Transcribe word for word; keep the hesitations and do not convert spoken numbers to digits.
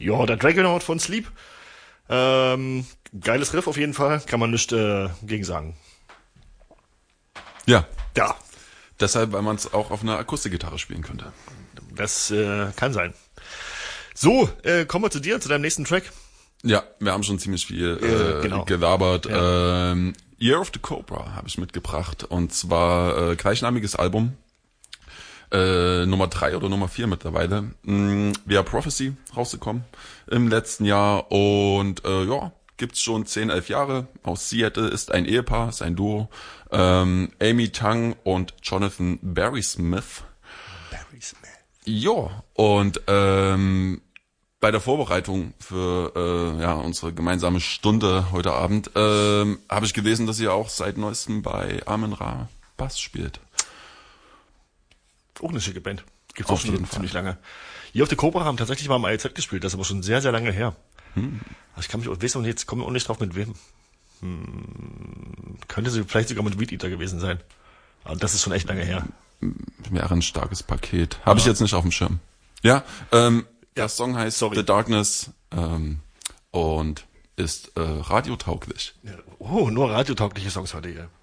Ja, der Dragonaut von Sleep. Ähm, geiles Riff auf jeden Fall, kann man nicht äh, gegen sagen. Ja. Ja. Deshalb, weil man es auch auf einer Akustikgitarre spielen könnte. Das äh, kann sein. So, äh, kommen wir zu dir, zu deinem nächsten Track. Ja, wir haben schon ziemlich viel Äh, äh, genau. gelabert. Ja. Ähm, Year of the Cobra habe ich mitgebracht. Und zwar äh, gleichnamiges Album. Äh, Nummer drei oder Nummer vier mittlerweile. Mh, via Prophecy rausgekommen im letzten Jahr. Und äh, ja, gibt's schon zehn, elf Jahre. Aus Seattle ist ein Ehepaar, ist ein Duo. Ähm, Amy Tang und Jonathan Barry Smith. Barry Smith. Ja, und ähm, bei der Vorbereitung für äh, ja unsere gemeinsame Stunde heute Abend ähm, habe ich gelesen, dass ihr auch seit neuestem bei Amen Ra Bass spielt. Auch eine schicke Band. Gibt's Auf auch schon jeden Fall. ziemlich lange. Hier auf der Cobra haben tatsächlich mal im I Z gespielt, das ist aber schon sehr, sehr lange her. Hm. Ich kann mich auch wissen, und jetzt komme ich auch nicht drauf, mit wem. Hm. Könnte sie vielleicht sogar mit Weed Eater gewesen sein. Aber das ist schon echt lange her. Wäre ein starkes Paket. Habe ja. ich jetzt nicht auf dem Schirm. Ja, ähm, der Song heißt Sorry. The Darkness ähm, und ist äh, radiotauglich. Oh, nur radiotaugliche Songs heute hier.